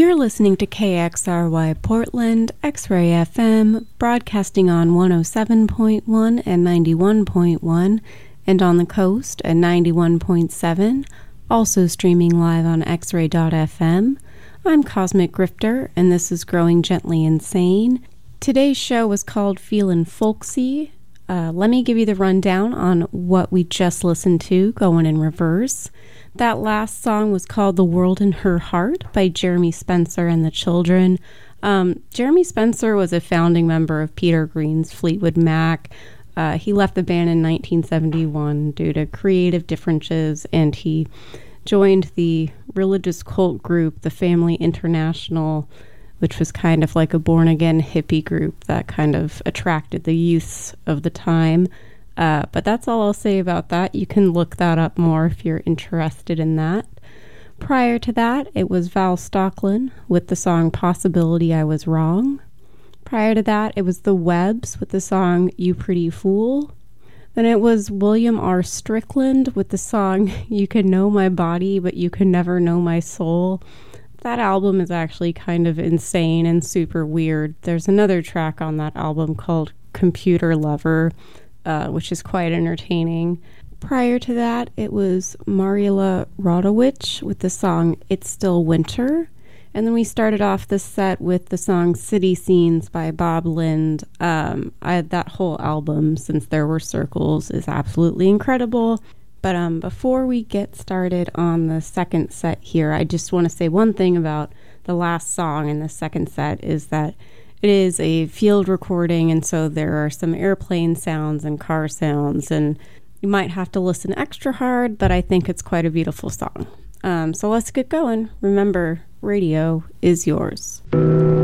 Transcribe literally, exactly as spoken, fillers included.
You're listening to K X R Y Portland, X-Ray F M, broadcasting on one oh seven point one and ninety-one point one, and on the coast at ninety-one point seven, also streaming live on x ray dot f m. I'm Cosmic Grifter, and this is Growing Gently Insane. Today's show was called Feelin' Folksy. Uh, let me give you the rundown on what we just listened to, going in reverse. That last song was called The World in Her Heart by Jeremy Spencer and the Children. Um, Jeremy Spencer was a founding member of Peter Green's Fleetwood Mac. Uh, he left the band in nineteen seventy-one due to creative differences, and he joined the religious cult group, the Family International, which was kind of like a born-again hippie group that kind of attracted the youths of the time. Uh, but that's all I'll say about that. You can look that up more if you're interested in that. Prior to that, it was Val Stocklin with the song Possibility I Was Wrong. Prior to that, it was The Webbs with the song You Pretty Fool. Then it was William R. Strickland with the song You Can Know My Body, But You Can Never Know My Soul. That album is actually kind of insane and super weird. There's another track on that album called Computer Lover, Uh, which is quite entertaining. Prior to that, it was Mariela Rodowicz with the song It's Still Winter. And then we started off the set with the song City Scenes by Bob Lind. Um, I, that whole album, Since There Were Circles, is absolutely incredible. But um, before we get started on the second set here, I just want to say one thing about the last song in the second set is that it is a field recording, and so there are some airplane sounds and car sounds, and you might have to listen extra hard, but I think it's quite a beautiful song. Um, so let's get going. Remember, radio is yours.